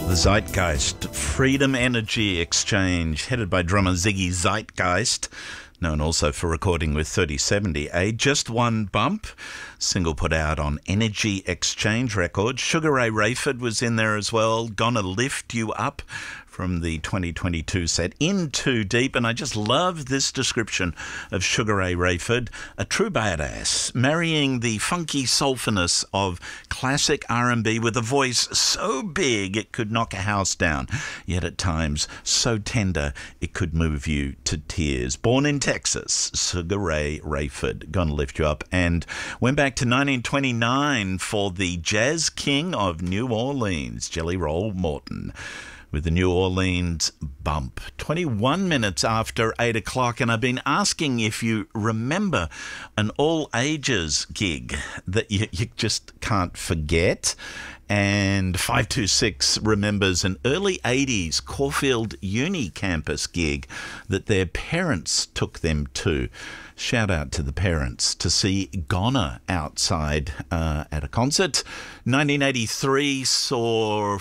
The Zeitgeist Freedom Energy Exchange, headed by drummer Ziggy Zeitgeist, known also for recording with 3070, a Just One Bump single put out on Energy Exchange Records. Sugar Ray Rayford was in there as well. Gonna Lift You Up from the 2022 set, In Too Deep. And I just love this description of Sugar Ray Rayford, a true badass, marrying the funky soulfulness of classic R&B with a voice so big it could knock a house down, yet at times so tender it could move you to tears. Born in Texas, Sugar Ray Rayford, Gonna Lift You Up, and went back to 1929 for the Jazz King of New Orleans, Jelly Roll Morton, with the New Orleans Bump. 21 minutes after 8 o'clock, and I've been asking if you remember an all-ages gig that you just can't forget. And 526 remembers an early 80s Caulfield Uni campus gig that their parents took them to. Shout out to the parents to see Goner outside at a concert. 1983 saw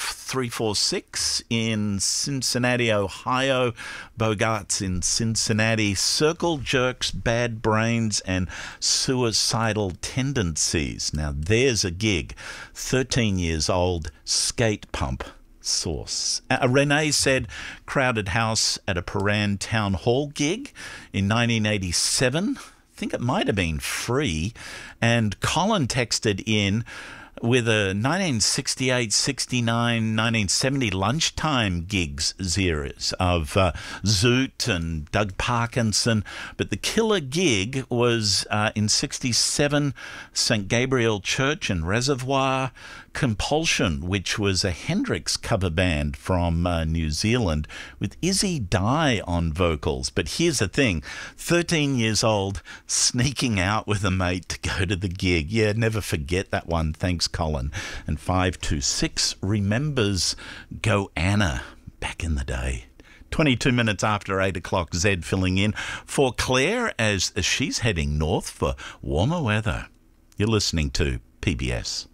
346 in Cincinnati, Ohio. Bogarts in Cincinnati. Circle Jerks, Bad Brains, and Suicidal Tendencies. Now there's a gig. 13 years old, Skate Pump Sauce. Renee said crowded house at a Paran Town Hall gig in 1987. I think it might have been free. And Colin texted in with a 1968, 69, 1970 lunchtime gigs series of Zoot and Doug Parkinson. But the killer gig was in 67, St. Gabriel Church and Reservoir. Compulsion, which was a Hendrix cover band from New Zealand with Izzy Dye on vocals. But here's the thing, 13 years old, sneaking out with a mate to go to the gig. Yeah, never forget that one. Thanks, Colin. And 526 remembers Go Anna back in the day. 22 minutes after 8 o'clock, Zed filling in for Claire as she's heading north for warmer weather. You're listening to PBS.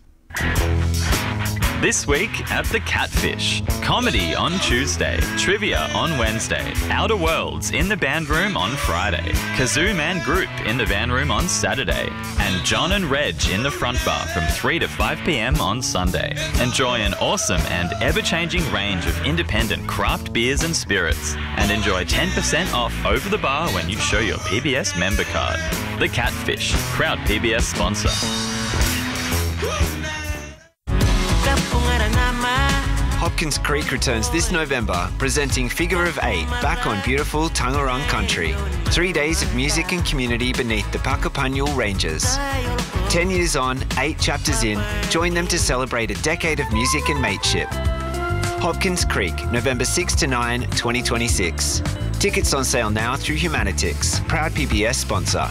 This week at The Catfish. Comedy on Tuesday, trivia on Wednesday, Outer Worlds in the band room on Friday, Kazoo Man Group in the band room on Saturday, and John and Reg in the front bar from 3 to 5 p.m. on Sunday. Enjoy an awesome and ever-changing range of independent craft beers and spirits, and enjoy 10% off over the bar when you show your PBS member card. The Catfish, proud PBS sponsor. Hopkins Creek returns this November, presenting Figure of Eight back on beautiful Tangarang country. 3 days of music and community beneath the Puckapunyal Ranges. 10 years on, 8 chapters in, join them to celebrate a decade of music and mateship. Hopkins Creek, November 6 to 9, 2026. Tickets on sale now through Humanitix, proud PBS sponsor.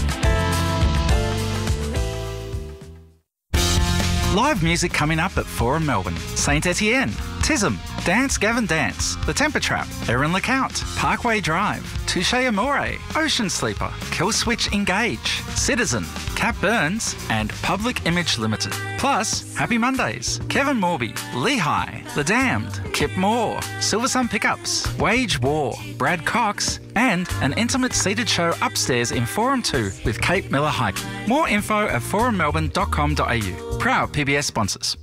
Live music coming up at Forum Melbourne. St Etienne, Tism, Dance Gavin Dance, The Temper Trap, Erin LeCount, Parkway Drive, Touche Amore, Ocean Sleeper, Killswitch Engage, Citizen, Cap Burns, and Public Image Limited. Plus, Happy Mondays, Kevin Morby, Lehigh, The Damned, Kip Moore, Silver Sun Pickups, Wage War, Brad Cox, and an intimate seated show upstairs in Forum 2 with Kate Miller Hiking. More info at forummelbourne.com.au. Proud PBS sponsors.